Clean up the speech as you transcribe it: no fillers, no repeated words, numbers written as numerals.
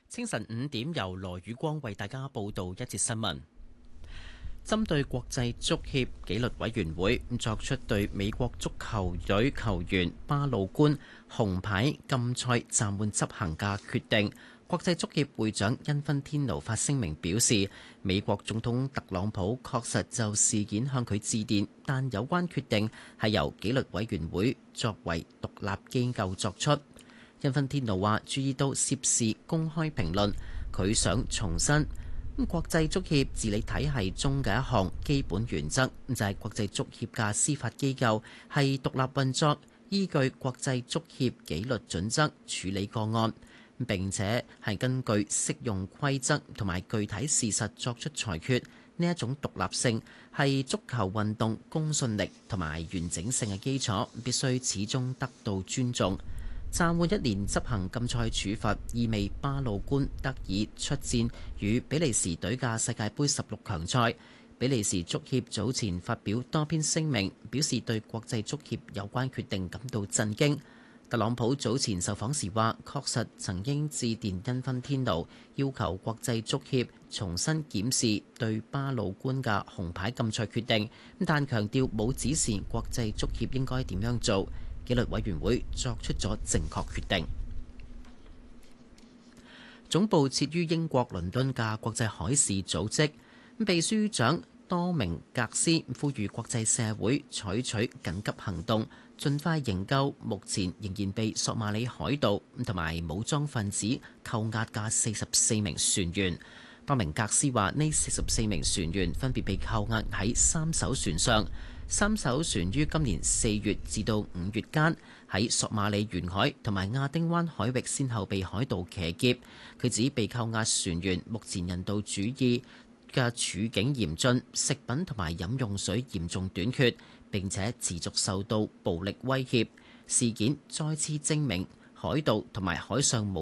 清晨5點，由羅宇光為大家報道一節新聞。針對國際足協紀律委員會作出對美國足球隊球員巴魯官紅牌禁賽暫緩執行嘅決定，國際足協會長因芬天奴發聲明表示，美國總統特朗普確實就事件向佢致電，但有關決定係由紀律委員會作為獨立機構作出。因芬天奴話：注意到涉事公開評論，佢想重申國際足協治理體系中嘅一項基本原則，就係國際足協嘅司法機構係獨立運作，依據國際足協紀律準則處理個案，並且係根據適用規則同埋具體事實作出裁決。呢一種獨立性係足球運動公信力同埋完整性嘅基礎，必須始終得到尊重。暫緩1年執行禁賽處罰，意味巴魯官得以出戰與比利時隊嘅世界盃16強賽。比利時足協早前發表多篇聲明，表示對國際足協有關決定感到震驚。特朗普早前受訪時話，確實曾經致電因芬天奴，要求國際足協重新檢視對巴魯官嘅紅牌禁賽決定，但強調冇指示國際足協應該點樣做。紀律委員會作出咗正確決定。總部設於英國倫敦嘅國際海事組織秘書長多明格斯呼籲國際社會採取緊急行動，盡快營救目前仍然被索馬里海盜同埋武裝分子扣押嘅44名船員。多明格斯話：呢44名船員分別被扣押喺3艘船上。3艘船於今年4月至到5月間喺索馬里沿海同埋亞丁灣海域先後被海盜騎劫。佢指被扣押船員目前人道主義嘅處境嚴峻，食品同埋飲用水嚴重短缺，並且持續受到暴力威脅。事件再次證明海盜同埋海上